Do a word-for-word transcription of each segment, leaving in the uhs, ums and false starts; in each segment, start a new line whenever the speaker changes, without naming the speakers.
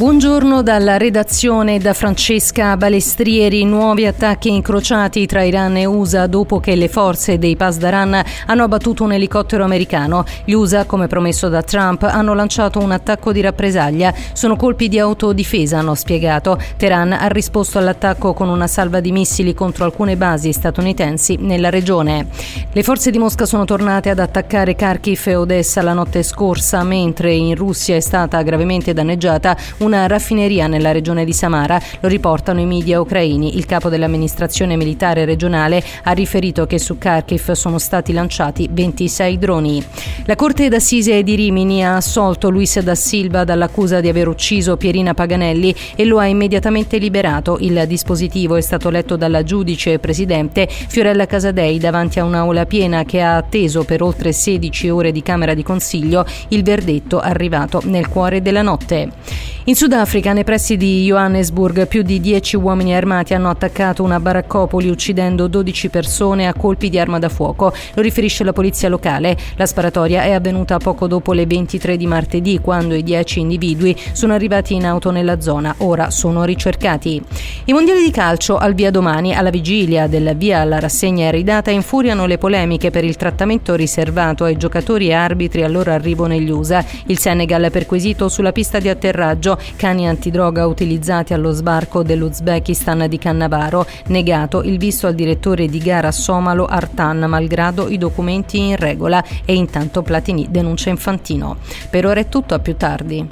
Buongiorno dalla redazione da Francesca Balestrieri. Nuovi attacchi incrociati tra Iran e U S A dopo che le forze dei Pasdaran hanno abbattuto un elicottero americano. Gli U S A, come promesso da Trump, hanno lanciato un attacco di rappresaglia. Sono colpi di autodifesa, hanno spiegato. Teheran ha risposto all'attacco con una salva di missili contro alcune basi statunitensi nella regione. Le forze di Mosca sono tornate ad attaccare Kharkiv e Odessa la notte scorsa, mentre in Russia è stata gravemente danneggiata una raffineria nella regione di Samara, lo riportano i media ucraini. Il capo dell'amministrazione militare regionale ha riferito che su Kharkiv sono stati lanciati ventisei droni. La Corte d'Assise di Rimini ha assolto Luis da Silva dall'accusa di aver ucciso Pierina Paganelli e lo ha immediatamente liberato. Il dispositivo è stato letto dalla giudice presidente Fiorella Casadei davanti a un'aula piena che ha atteso per oltre sedici ore di Camera di Consiglio il verdetto arrivato nel cuore della notte. In Sudafrica, nei pressi di Johannesburg, più di dieci uomini armati hanno attaccato una baraccopoli uccidendo dodici persone a colpi di arma da fuoco. Lo riferisce la polizia locale. La sparatoria è avvenuta poco dopo le ventitré di martedì, quando i dieci individui sono arrivati in auto nella zona. Ora sono ricercati. I mondiali di calcio al via domani. Alla vigilia del via alla rassegna iridata infuriano le polemiche per il trattamento riservato ai giocatori e arbitri al loro arrivo negli U S A. Il Senegal perquisito sulla pista di atterraggio. Cani antidroga utilizzati allo sbarco dell'Uzbekistan di Cannavaro. Negato il visto al direttore di gara somalo Artan, malgrado i documenti in regola. E intanto Platini denuncia Infantino. Per ora è tutto, a più tardi.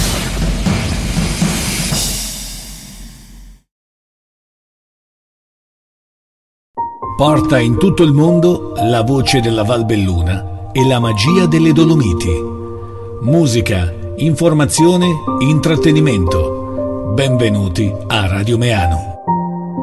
Porta in tutto il mondo la voce della Valbelluna e la magia delle Dolomiti. Musica, informazione, intrattenimento. Benvenuti a Radio Meano.